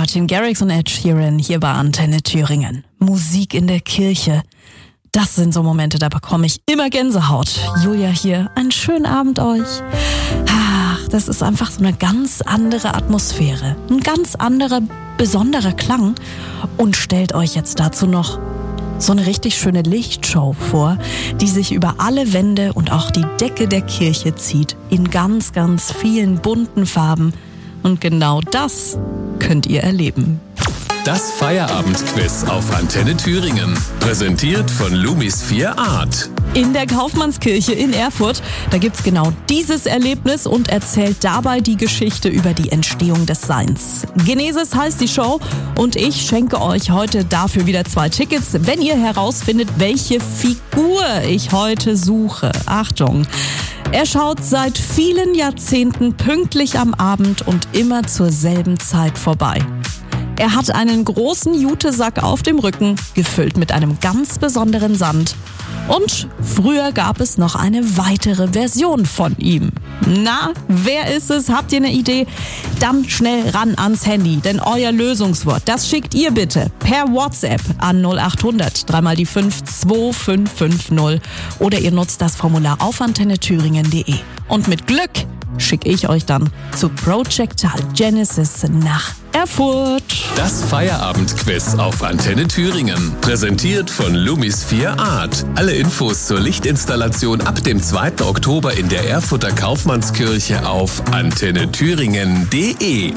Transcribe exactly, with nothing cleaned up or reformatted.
Martin Garrix und Ed Sheeran hier bei Antenne Thüringen. Musik in der Kirche. Das sind so Momente, da bekomme ich immer Gänsehaut. Julia hier, einen schönen Abend euch. Ach, das ist einfach so eine ganz andere Atmosphäre. Ein ganz anderer, besonderer Klang. Und stellt euch jetzt dazu noch so eine richtig schöne Lichtshow vor, die sich über alle Wände und auch die Decke der Kirche zieht. In ganz, ganz vielen bunten Farben. Und genau das könnt ihr erleben. Das Feierabendquiz auf Antenne Thüringen. Präsentiert von Lumis vier Art. In der Kaufmannskirche in Erfurt, da gibt's genau dieses Erlebnis und erzählt dabei die Geschichte über die Entstehung des Seins. Genesis heißt die Show und ich schenke euch heute dafür wieder zwei Tickets, wenn ihr herausfindet, welche Figur ich heute suche. Achtung! Er schaut seit vielen Jahrzehnten pünktlich am Abend und immer zur selben Zeit vorbei. Er hat einen großen Jutesack auf dem Rücken, gefüllt mit einem ganz besonderen Sand. Und früher gab es noch eine weitere Version von ihm. Na, wer ist es? Habt ihr eine Idee? Dann schnell ran ans Handy, denn euer Lösungswort, das schickt ihr bitte per WhatsApp an null acht hundert, dreimal die fünf, zwei fünf fünf null oder ihr nutzt das Formular auf antenne thüringen punkt de. Und mit Glück schicke ich euch dann zu Projectile Genesis nach Erfurt. Das Feierabendquiz auf Antenne Thüringen. Präsentiert von Lumis vier Art. Alle Infos zur Lichtinstallation ab dem zweiten Oktober in der Erfurter Kaufmannskirche auf antenne thüringen punkt de.